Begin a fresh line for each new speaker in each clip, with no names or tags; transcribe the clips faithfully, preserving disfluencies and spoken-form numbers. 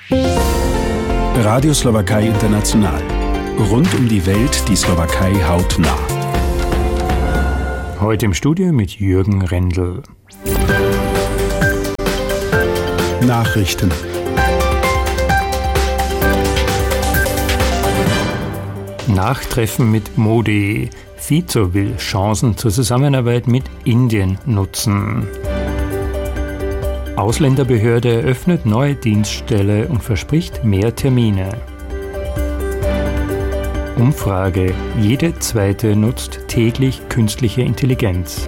Radio Slowakei International. Rund um die Welt die Slowakei hautnah.
Heute im Studio mit Jürgen Rendel.
Nachrichten.
Nachtreffen mit Modi. Fico will Chancen zur Zusammenarbeit mit Indien nutzen. Ausländerbehörde eröffnet neue Dienststelle und verspricht mehr Termine. Umfrage: Jede zweite nutzt täglich künstliche Intelligenz.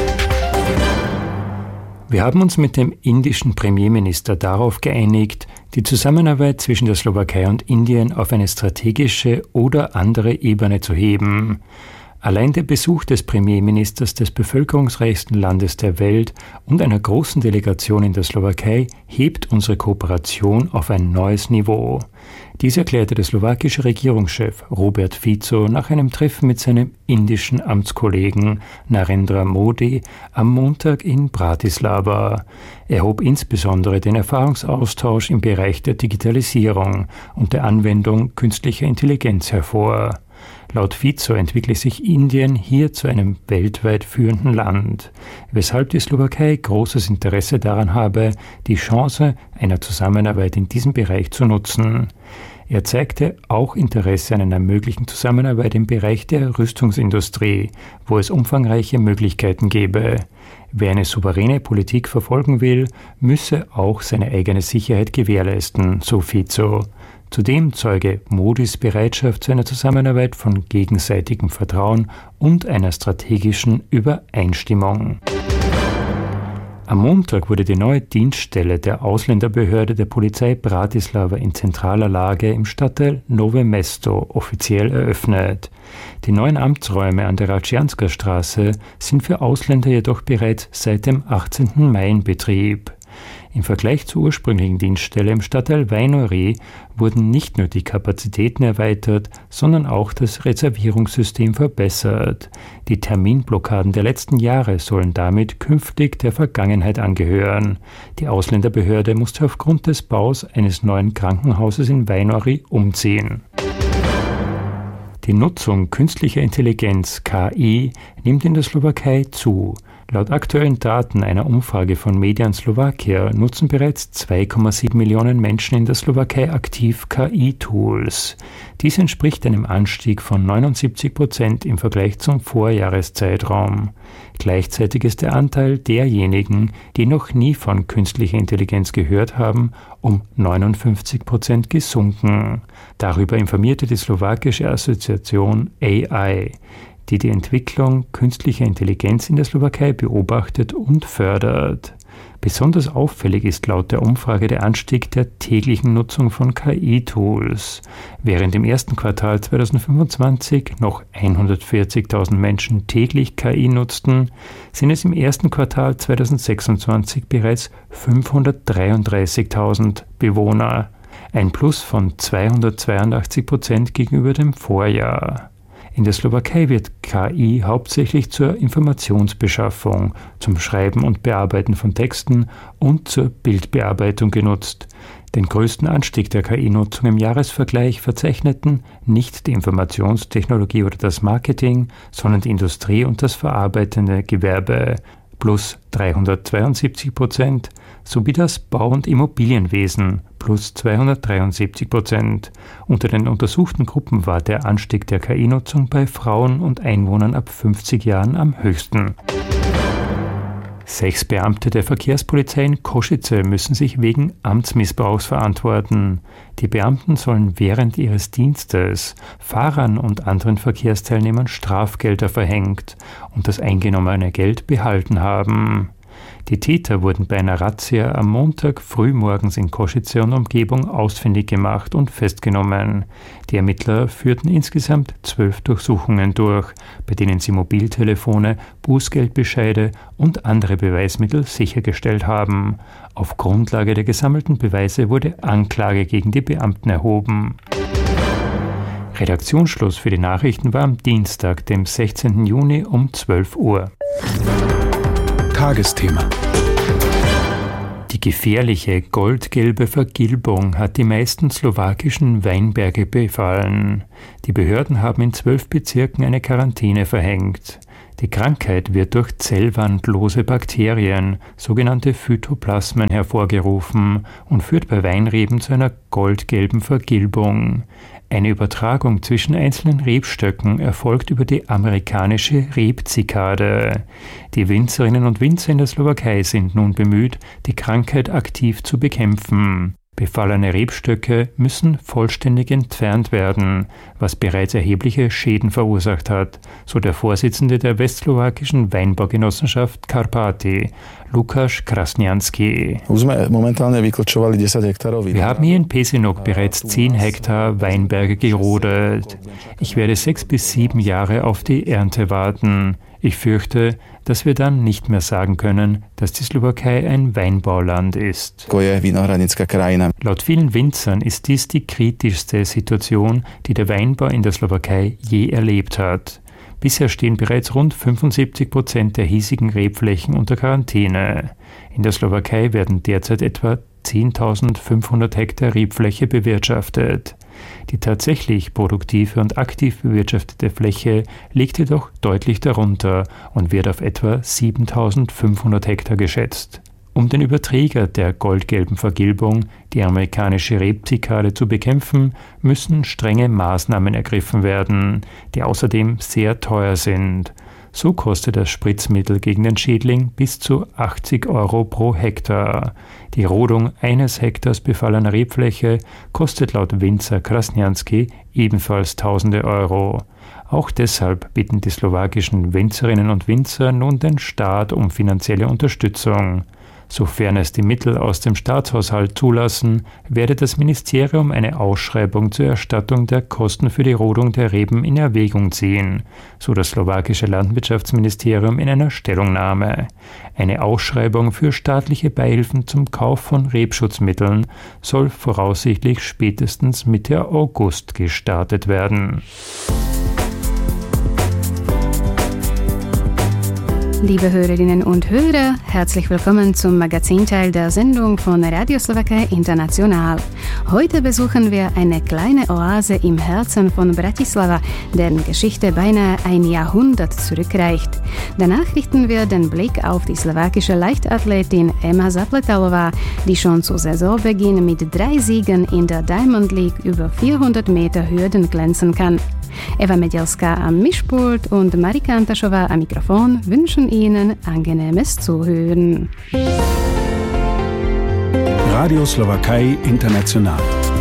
Wir haben uns mit dem indischen Premierminister darauf geeinigt, die Zusammenarbeit zwischen der Slowakei und Indien auf eine strategische oder andere Ebene zu heben. Allein der Besuch des Premierministers des bevölkerungsreichsten Landes der Welt und einer großen Delegation in der Slowakei hebt unsere Kooperation auf ein neues Niveau. Dies erklärte der slowakische Regierungschef Robert Fico nach einem Treffen mit seinem indischen Amtskollegen Narendra Modi am Montag in Bratislava. Er hob insbesondere den Erfahrungsaustausch im Bereich der Digitalisierung und der Anwendung künstlicher Intelligenz hervor. Laut Fico entwickle sich Indien hier zu einem weltweit führenden Land, weshalb die Slowakei großes Interesse daran habe, die Chance einer Zusammenarbeit in diesem Bereich zu nutzen. Er zeigte auch Interesse an einer möglichen Zusammenarbeit im Bereich der Rüstungsindustrie, wo es umfangreiche Möglichkeiten gäbe. Wer eine souveräne Politik verfolgen will, müsse auch seine eigene Sicherheit gewährleisten, so Fico. Zudem zeuge Modis Bereitschaft zu einer Zusammenarbeit von gegenseitigem Vertrauen und einer strategischen Übereinstimmung. Am Montag wurde die neue Dienststelle der Ausländerbehörde der Polizei Bratislava in zentraler Lage im Stadtteil Nové Mesto offiziell eröffnet. Die neuen Amtsräume an der Račianska Straße sind für Ausländer jedoch bereits seit dem achtzehnten Mai in Betrieb. Im Vergleich zur ursprünglichen Dienststelle im Stadtteil Vajnorí wurden nicht nur die Kapazitäten erweitert, sondern auch das Reservierungssystem verbessert. Die Terminblockaden der letzten Jahre sollen damit künftig der Vergangenheit angehören. Die Ausländerbehörde musste aufgrund des Baus eines neuen Krankenhauses in Vajnorí umziehen. Die Nutzung künstlicher Intelligenz K I nimmt in der Slowakei zu. Laut aktuellen Daten einer Umfrage von Median Slovakia nutzen bereits zwei Komma sieben Millionen Menschen in der Slowakei aktiv K I-Tools. Dies entspricht einem Anstieg von neunundsiebzig Prozent im Vergleich zum Vorjahreszeitraum. Gleichzeitig ist der Anteil derjenigen, die noch nie von künstlicher Intelligenz gehört haben, um neunundfünfzig Prozent gesunken. Darüber informierte die slowakische Assoziation A I, die die Entwicklung künstlicher Intelligenz in der Slowakei beobachtet und fördert. Besonders auffällig ist laut der Umfrage der Anstieg der täglichen Nutzung von K I-Tools. Während im ersten Quartal zweitausendfünfundzwanzig noch hundertvierzigtausend Menschen täglich K I nutzten, sind es im ersten Quartal zweitausendsechsundzwanzig bereits fünfhundertdreiunddreißigtausend Bewohner, ein Plus von zweihundertzweiundachtzig Prozent gegenüber dem Vorjahr. In der Slowakei wird K I hauptsächlich zur Informationsbeschaffung, zum Schreiben und Bearbeiten von Texten und zur Bildbearbeitung genutzt. Den größten Anstieg der K I-Nutzung im Jahresvergleich verzeichneten nicht die Informationstechnologie oder das Marketing, sondern die Industrie und das verarbeitende Gewerbe, plus dreihundertzweiundsiebzig Prozent, sowie das Bau- und Immobilienwesen, plus zweihundertdreiundsiebzig Prozent. Unter den untersuchten Gruppen war der Anstieg der K I-Nutzung bei Frauen und Einwohnern ab fünfzig Jahren am höchsten. Sechs Beamte der Verkehrspolizei in Košice müssen sich wegen Amtsmissbrauchs verantworten. Die Beamten sollen während ihres Dienstes Fahrern und anderen Verkehrsteilnehmern Strafgelder verhängt und das eingenommene Geld behalten haben. Die Täter wurden bei einer Razzia am Montag frühmorgens in Košice und Umgebung ausfindig gemacht und festgenommen. Die Ermittler führten insgesamt zwölf Durchsuchungen durch, bei denen sie Mobiltelefone, Bußgeldbescheide und andere Beweismittel sichergestellt haben. Auf Grundlage der gesammelten Beweise wurde Anklage gegen die Beamten erhoben. Redaktionsschluss für die Nachrichten war am Dienstag, dem sechzehnten Juni um zwölf Uhr.
Tagesthema.
Die gefährliche goldgelbe Vergilbung hat die meisten slowakischen Weinberge befallen. Die Behörden haben in zwölf Bezirken eine Quarantäne verhängt. Die Krankheit wird durch zellwandlose Bakterien, sogenannte Phytoplasmen, hervorgerufen und führt bei Weinreben zu einer goldgelben Vergilbung. Eine Übertragung zwischen einzelnen Rebstöcken erfolgt über die amerikanische Rebzikade. Die Winzerinnen und Winzer in der Slowakei sind nun bemüht, die Krankheit aktiv zu bekämpfen. Befallene Rebstöcke müssen vollständig entfernt werden, was bereits erhebliche Schäden verursacht hat, so der Vorsitzende der westslowakischen Weinbaugenossenschaft Karpaty, Lukáš Krasnianský. Wir haben hier in Pezinok bereits zehn Hektar Weinberge gerodet. Ich werde sechs bis sieben Jahre auf die Ernte warten. Ich fürchte, dass wir dann nicht mehr sagen können, dass die Slowakei ein Weinbauland ist. Laut vielen Winzern ist dies die kritischste Situation, die der Weinbau in der Slowakei je erlebt hat. Bisher stehen bereits rund fünfundsiebzig Prozent der hiesigen Rebflächen unter Quarantäne. In der Slowakei werden derzeit etwa zehntausendfünfhundert Hektar Rebfläche bewirtschaftet. Die tatsächlich produktive und aktiv bewirtschaftete Fläche liegt jedoch deutlich darunter und wird auf etwa siebentausendfünfhundert Hektar geschätzt. Um den Überträger der goldgelben Vergilbung, die amerikanische Rebzikade, zu bekämpfen, müssen strenge Maßnahmen ergriffen werden, die außerdem sehr teuer sind. So kostet das Spritzmittel gegen den Schädling bis zu achtzig Euro pro Hektar. Die Rodung eines Hektars befallener Rebfläche kostet laut Winzer Krasnianský ebenfalls tausende Euro. Auch deshalb bitten die slowakischen Winzerinnen und Winzer nun den Staat um finanzielle Unterstützung. Sofern es die Mittel aus dem Staatshaushalt zulassen, werde das Ministerium eine Ausschreibung zur Erstattung der Kosten für die Rodung der Reben in Erwägung ziehen, so das slowakische Landwirtschaftsministerium in einer Stellungnahme. Eine Ausschreibung für staatliche Beihilfen zum Kauf von Rebschutzmitteln soll voraussichtlich spätestens Mitte August gestartet werden.
Liebe Hörerinnen und Hörer, herzlich willkommen zum Magazinteil der Sendung von Radio Slowakei International. Heute besuchen wir eine kleine Oase im Herzen von Bratislava, deren Geschichte beinahe ein Jahrhundert zurückreicht. Danach richten wir den Blick auf die slowakische Leichtathletin Ema Zapletalová, die schon zu Saisonbeginn mit drei Siegen in der Diamond League über vierhundert Meter Hürden glänzen kann. Eva Medielska am Mischpult und Marika Antaschova am Mikrofon wünschen Ihnen angenehmes Zuhören.
Radio Slowakei International.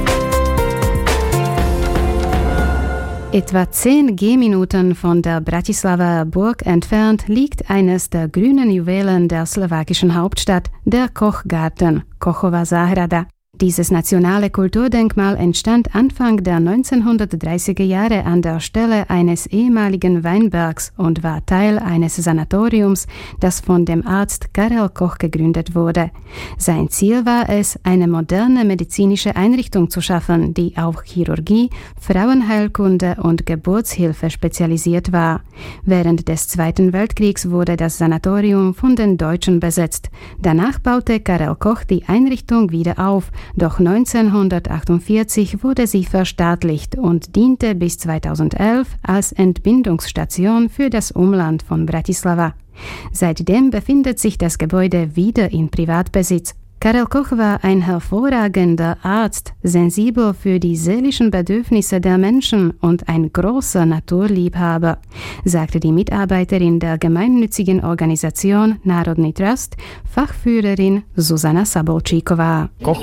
Etwa zehn Gehminuten von der Bratislava Burg entfernt liegt eines der grünen Juwelen der slowakischen Hauptstadt, der Kochgarten, Kochova Zahrada. Dieses nationale Kulturdenkmal entstand Anfang der neunzehnhundertdreißiger Jahre an der Stelle eines ehemaligen Weinbergs und war Teil eines Sanatoriums, das von dem Arzt Karel Koch gegründet wurde. Sein Ziel war es, eine moderne medizinische Einrichtung zu schaffen, die auf Chirurgie, Frauenheilkunde und Geburtshilfe spezialisiert war. Während des Zweiten Weltkriegs wurde das Sanatorium von den Deutschen besetzt. Danach baute Karel Koch die Einrichtung wieder auf, doch neunzehnhundertachtundvierzig wurde sie verstaatlicht und diente bis zweitausendelf als Entbindungsstation für das Umland von Bratislava. Seitdem befindet sich das Gebäude wieder in Privatbesitz. Karel Koch war ein hervorragender Arzt, sensibel für die seelischen Bedürfnisse der Menschen und ein großer Naturliebhaber, sagte die Mitarbeiterin der gemeinnützigen Organisation Národný Trust, Fachführerin Zuzana Sabolčíková.
Koch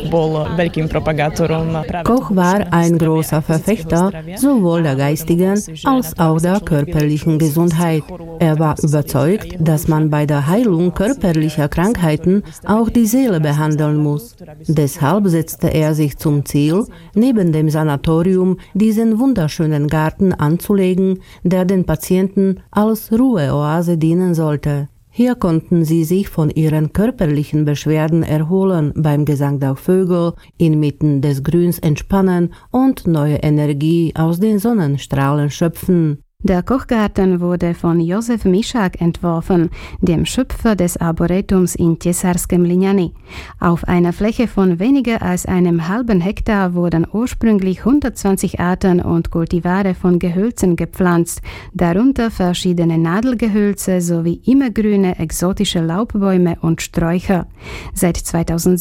war ein großer Verfechter sowohl der geistigen als auch der körperlichen Gesundheit. Er war überzeugt, dass man bei der Heilung körperlicher Krankheiten auch die Seele behandeln muss. Deshalb setzte er sich zum Ziel, neben dem Sanatorium diesen wunderschönen Garten anzulegen, der den Patienten als Ruheoase dienen sollte. Hier konnten sie sich von ihren körperlichen Beschwerden erholen, beim Gesang der Vögel, inmitten des Grüns entspannen und neue Energie aus den Sonnenstrahlen schöpfen.
Der Kochgarten wurde von Josef Mischak entworfen, dem Schöpfer des Arboretums in Ciesarskem Lignani. Auf einer Fläche von weniger als einem halben Hektar wurden ursprünglich hundertzwanzig Arten und Kultivare von Gehölzen gepflanzt, darunter verschiedene Nadelgehölze sowie immergrüne exotische Laubbäume und Sträucher. Seit zweitausendsieben